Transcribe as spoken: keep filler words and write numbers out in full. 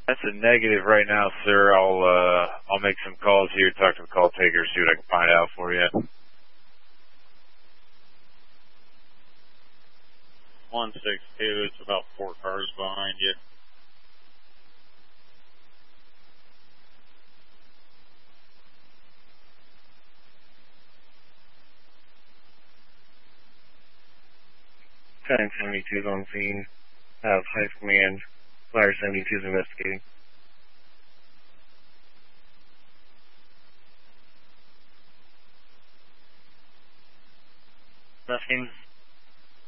That's a negative right now, sir. I'll uh, I'll make some calls here, talk to the call taker, see what I can find out for you. one six two, it's about four cars behind you. ten seventy-two is on scene. Have High Command. Flyer seventy-two is investigating. Investigating.